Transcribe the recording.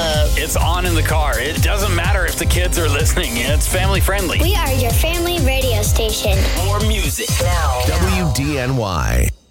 It's on in the car. It doesn't matter if the kids are listening. It's family friendly. We are your family radio station. More music now. WDNY.